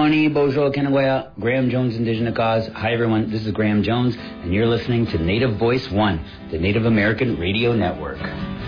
Oni Bojo Kenawaya, Graham Jones Indigenous Cause. Hi everyone, this is Graham Jones, and you're listening to Native Voice One, the Native American Radio Network.